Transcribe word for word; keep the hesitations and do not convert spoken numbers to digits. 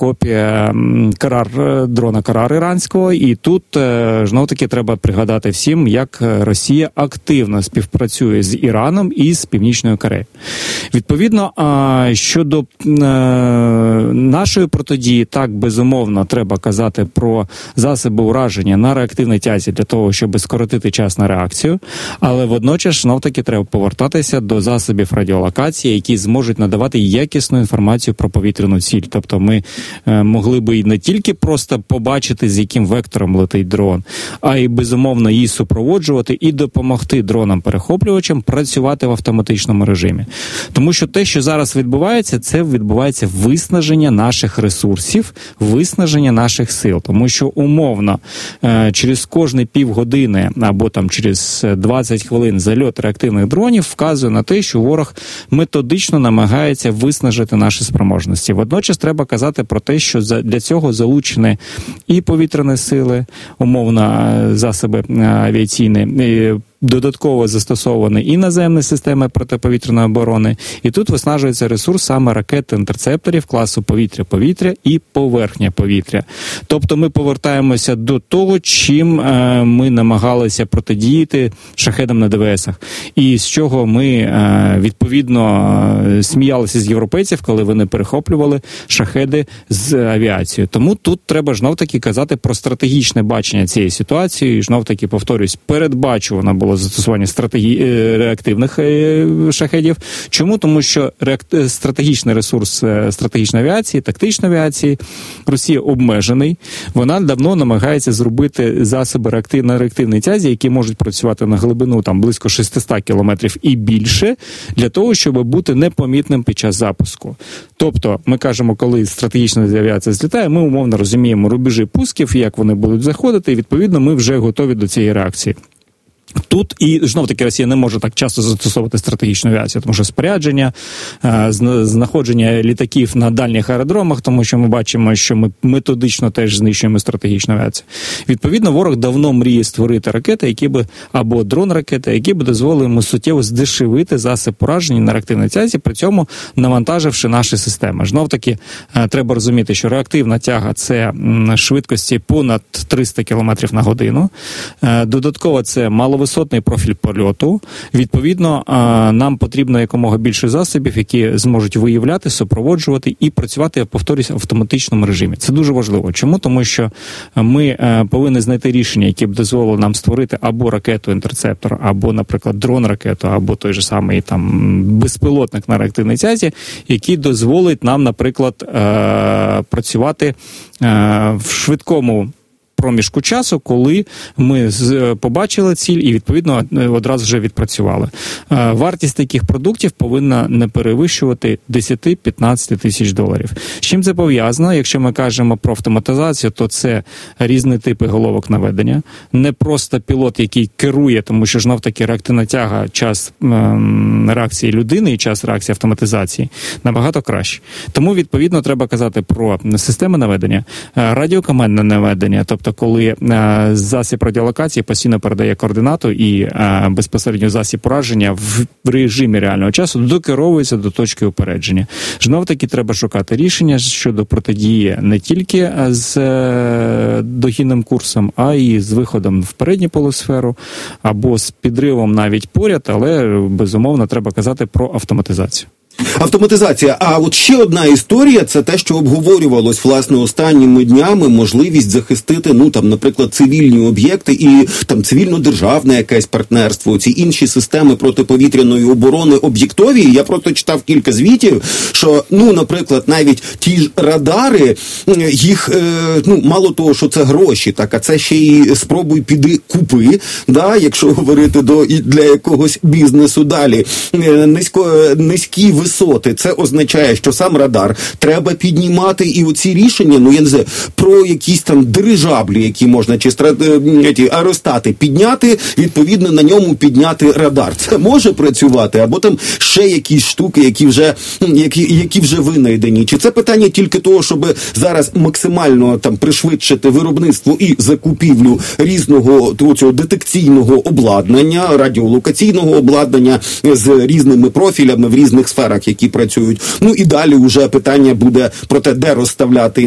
копія Карар, дрона Карар іранського, і тут знов-таки треба пригадати всім, як Росія активно співпрацює з Іраном і з Північною Кореєю. Відповідно, щодо нашої протидії, так, безумовно, треба казати про засоби ураження на реактивній тязі для того, щоб скоротити час на реакцію, але водночас знов-таки треба повертатися до засобів радіолокації, які зможуть надавати якісну інформацію про повітряну ціль. Тобто ми е, могли би і не тільки просто побачити, з яким вектором летить дрон, а й безумовно її супроводжувати і допомогти дронам-перехоплювачам працювати в автоматичному режимі. Тому що те, що зараз відбувається, це відбувається виснаження наших ресурсів, виснаження наших сил. Тому що умовно е, через кожні півгодини або там через двадцять хвилин зальот реактивних дронів вказує на те, що ворог методично намагається виснажити наші спроможності. Водночас треба казати про те, що для цього залучені і повітряні сили, умовно засоби авіаційні, додатково застосовані і наземні системи протиповітряної оборони. І тут виснажується ресурс саме ракет-інтерцепторів класу повітря-повітря і поверхня повітря. Тобто ми повертаємося до того, чим е, ми намагалися протидіяти шахедам на ДВСах. І з чого ми, е, відповідно, сміялися з європейців, коли вони перехоплювали шахеди з авіацією. Тому тут треба знов-таки казати про стратегічне бачення цієї ситуації. І знов-таки, повторюсь, передбачувано було застосування стратегі... реактивних шахедів. Чому? Тому що реак... стратегічний ресурс стратегічної авіації, тактичної авіації Росія обмежений. Вона давно намагається зробити засоби реактив... на реактивній тязі, які можуть працювати на глибину там близько шістсот кілометрів і більше, для того, щоб бути непомітним під час запуску. Тобто, ми кажемо, коли стратегічна авіація злітає, ми умовно розуміємо рубежі пусків, як вони будуть заходити, і відповідно ми вже готові до цієї реакції. Тут і, знов-таки, Росія не може так часто застосовувати стратегічну авіацію, тому що спорядження, знаходження літаків на дальніх аеродромах, тому що ми бачимо, що ми методично теж знищуємо стратегічну авіацію. Відповідно, ворог давно мріє створити ракети, які би, або дрон-ракети, які б дозволили йому суттєво здешевити засіб ураження на реактивній тязі, при цьому навантаживши наші системи. Знов-таки, треба розуміти, що реактивна тяга – це швидкості понад триста кілометрів на годину. Додатково, це мало висотний профіль польоту. Відповідно, нам потрібно якомога більше засобів, які зможуть виявляти, супроводжувати і працювати, я повторюсь, в автоматичному режимі. Це дуже важливо. Чому? Тому що ми повинні знайти рішення, яке б дозволило нам створити або ракету-інтерцептор, або, наприклад, дрон-ракету, або той же самий там безпілотник на реактивній тязі, який дозволить нам, наприклад, працювати в швидкому проміжку часу, коли ми побачили ціль і, відповідно, одразу вже відпрацювали. Вартість таких продуктів повинна не перевищувати десять-п'ятнадцять тисяч доларів. З чим це пов'язано? Якщо ми кажемо про автоматизацію, то це різні типи головок наведення. Не просто пілот, який керує, тому що знов-таки реактивна тяга, час ем, реакції людини і час реакції автоматизації набагато краще. Тому, відповідно, треба казати про системи наведення, радіокомандне наведення, тобто коли е, засіб радіолокації постійно передає координату і е, безпосередньо засіб ураження в режимі реального часу докеровується до точки упередження. Знов-таки треба шукати рішення щодо протидії не тільки з е, дохідним курсом, а й з виходом в передню полусферу або з підривом навіть поряд, але безумовно треба казати про автоматизацію. Автоматизація. А от ще одна історія, це те, що обговорювалось, власне, останніми днями, можливість захистити, ну, там, наприклад, цивільні об'єкти і, там, цивільно-державне якесь партнерство, ці інші системи протиповітряної оборони об'єктові. Я просто читав кілька звітів, що, ну, наприклад, навіть ті ж радари, їх, е, ну, мало того, що це гроші, так, а це ще й спробуй піди купи, да, якщо говорити до, для якогось бізнесу далі. Низько, низькі висоти. Це означає, що сам радар треба піднімати, і оці рішення, ну, я не знаю, про якісь там дирижаблі, які можна, чи ті, аеростати підняти, відповідно на ньому підняти радар. Це може працювати, або там ще якісь штуки, які вже, які, які вже винайдені. Чи це питання тільки того, щоб зараз максимально там пришвидшити виробництво і закупівлю різного цього детекційного обладнання, радіолокаційного обладнання з різними профілями в різних сферах, які працюють. Ну і далі вже питання буде про те, де розставляти